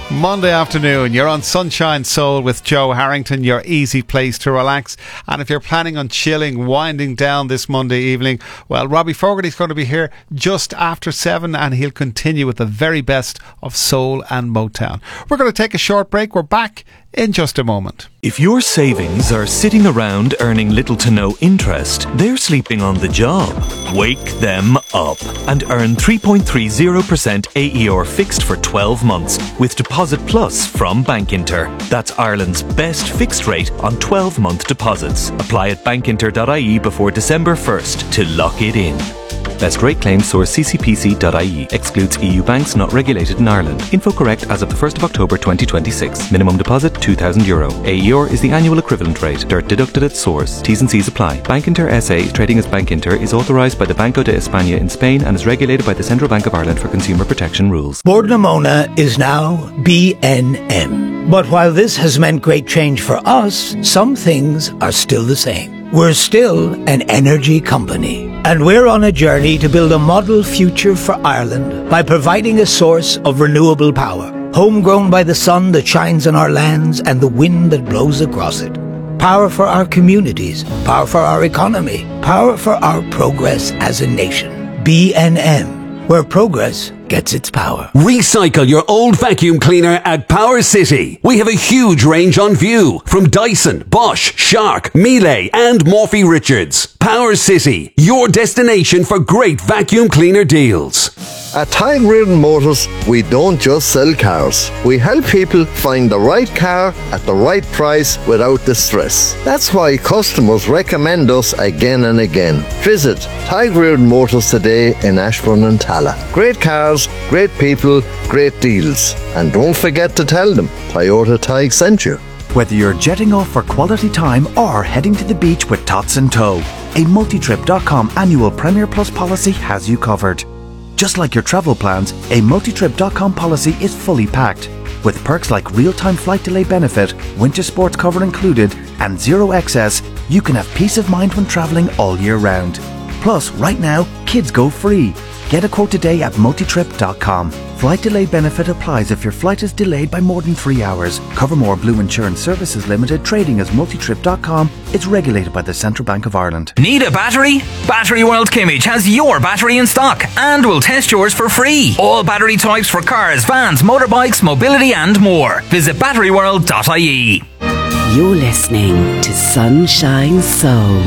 Monday afternoon, you're on Sunshine Soul with Joe Harrington, your easy place to relax. And if you're planning on chilling, winding down this Monday evening, well, Robbie Fogarty's going to be here just after 7 and he'll continue with the very best of soul and Motown. We're going to take a short break. We're back in just a moment. If your savings are sitting around earning little to no interest, they're sleeping on the job. Wake them up and earn 3.30% AER fixed for 12 months with Deposit Plus from Bankinter. That's Ireland's best fixed rate on 12-month deposits. Apply at bankinter.ie before December 1st to lock it in. Best rate claim source ccpc.ie. Excludes EU banks not regulated in Ireland. Info correct as of the 1st of October 2026. Minimum deposit €2,000. AER is the annual equivalent rate. Dirt deducted at source. T's and C's apply. Bankinter SA, trading as Bankinter, is authorised by the Banco de España in Spain and is regulated by the Central Bank of Ireland for consumer protection rules. Bord na Móna is now BNM. But while this has meant great change for us, some things are still the same. We're still an energy company, and we're on a journey to build a model future for Ireland by providing a source of renewable power, homegrown by the sun that shines on our lands and the wind that blows across it. Power for our communities, power for our economy, power for our progress as a nation. BNM, where progress gets its power. Recycle your old vacuum cleaner at Power City. We have a huge range on view from Dyson, Bosch, Shark, Miele and Morphy Richards. Power City, your destination for great vacuum cleaner deals. At Tadhg Reardon Motors, we don't just sell cars. We help people find the right car at the right price without the stress. That's why customers recommend us again and again. Visit Tadhg Reardon Motors today in Ashbourne and Tala. Great cars, great people, great deals. And don't forget to tell them Toyota Tadhg sent you. Whether you're jetting off for quality time or heading to the beach with Tots in tow, a multitrip.com annual Premier Plus policy has you covered. Just like your travel plans, a multitrip.com policy is fully packed. With perks like real-time flight delay benefit, winter sports cover included, and zero excess, you can have peace of mind when travelling all year round. Plus, right now, kids go free. Get a quote today at multitrip.com. Flight delay benefit applies if your flight is delayed by more than 3 hours. Covermore Blue Insurance Services Limited, trading as multitrip.com. It's regulated by the Central Bank of Ireland. Need a battery? Battery World Kimmage has your battery in stock and will test yours for free. All battery types for cars, vans, motorbikes, mobility and more. Visit batteryworld.ie. You're listening to Sunshine Soul